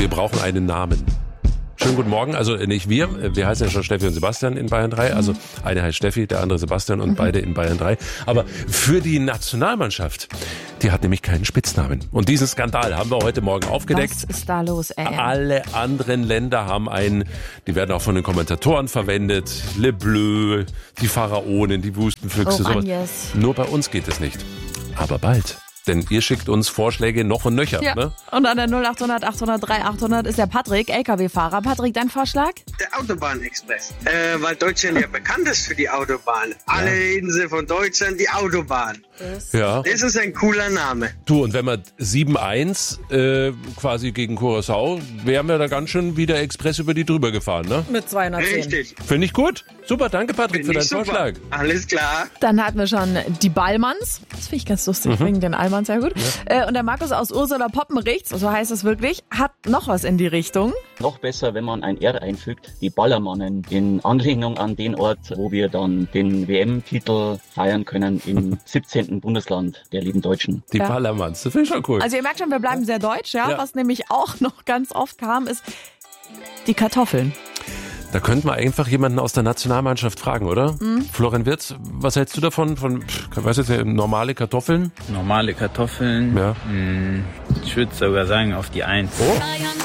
Wir brauchen einen Namen. Schönen guten Morgen, also nicht wir heißen ja schon Steffi und Sebastian in Bayern 3, also eine heißt Steffi, der andere Sebastian und beide in Bayern 3. Aber für die Nationalmannschaft, die hat nämlich keinen Spitznamen. Und diesen Skandal haben wir heute Morgen aufgedeckt. Was ist da los, ey? Alle anderen Länder haben einen, die werden auch von den Kommentatoren verwendet, Le Bleu, die Pharaonen, die Wüstenfüchse, sowas. Nur bei uns geht es nicht. Aber bald. Denn ihr schickt uns Vorschläge noch und nöcher. Ja. Ne? Und an der 0800 800 3800 ist der Patrick, LKW-Fahrer. Patrick, dein Vorschlag? Der Autobahnexpress. Weil Deutschland ja bekannt ist für die Autobahn. Alle reden sie von Deutschland, die Autobahn. Ja. Das ist ein cooler Name. Du, und wenn wir 7-1 quasi gegen Curaçao, wären wir da ganz schön wie der Express über die drüber gefahren, ne? Mit 210. Richtig. Finde ich gut. Super, danke Patrick für deinen Vorschlag. Alles klar. Dann hatten wir schon die Ballmanns. Das finde ich ganz lustig, wegen den Allmanns, sehr gut. Ja. Und der Markus aus Ursula Poppenrichts, so heißt es wirklich, hat noch was in die Richtung. Noch besser, wenn man ein R einfügt, die Ballermannen, in Anlehnung an den Ort, wo wir dann den WM-Titel feiern können im 17. Bundesland der lieben Deutschen. Die Ballermanns, das finde ich schon cool. Also ihr merkt schon, wir bleiben sehr deutsch, ja. Was nämlich auch noch ganz oft kam, ist die Kartoffeln. Da könnten wir einfach jemanden aus der Nationalmannschaft fragen, oder? Florian Wirtz, was hältst du davon? Normale Kartoffeln? Normale Kartoffeln? Ja. Ich würde sogar sagen auf die 1. Oh.